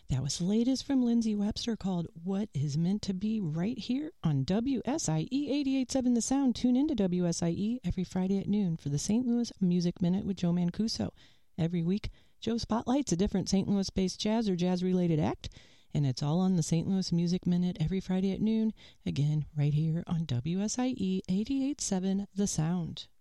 That was the latest from Lindsay Webster called What Is Meant to Be right here on WSIE 88.7 The Sound. Tune into WSIE every Friday at noon for the St. Louis Music Minute with Joe Mancuso. Every week, Joe spotlights a different St. Louis-based jazz or jazz-related act, and it's all on the St. Louis Music Minute every Friday at noon, again, right here on WSIE 88.7 The Sound.